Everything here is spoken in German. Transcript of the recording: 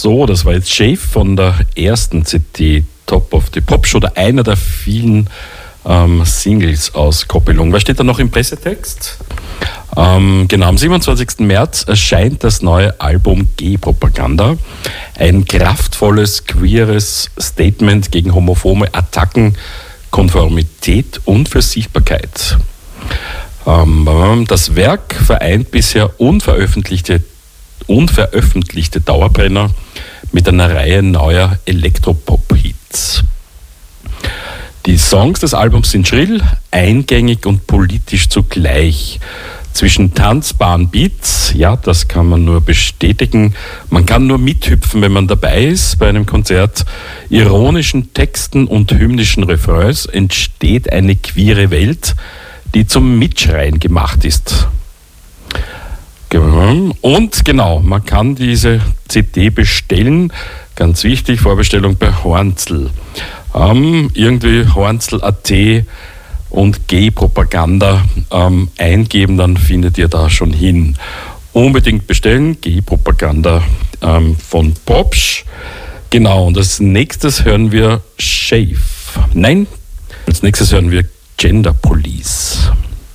So, das war jetzt Shave von der ersten CD Top of the Pops oder einer der vielen Singles aus Koppelung. Was steht da noch im Pressetext? Genau, am 27. März erscheint das neue Album G-Propaganda. Ein kraftvolles, queeres Statement gegen homophobe Attacken, Konformität und für Sichtbarkeit. Das Werk vereint bisher unveröffentlichte Dauerbrenner mit einer Reihe neuer Elektropop-Hits. Die Songs des Albums sind schrill, eingängig und politisch zugleich. Zwischen tanzbaren Beats, ja, das kann man nur bestätigen, man kann nur mithüpfen, wenn man dabei ist bei einem Konzert, ironischen Texten und hymnischen Refrains entsteht eine queere Welt, die zum Mitschreien gemacht ist. Und genau, man kann diese CD bestellen, ganz wichtig, Vorbestellung bei Hornzl. Irgendwie Hornzl.at und G-Propaganda eingeben, dann findet ihr da schon hin. Unbedingt bestellen, G-Propaganda von Popsch. Genau, und als nächstes hören wir Shave. Nein, als nächstes hören wir Gender Police.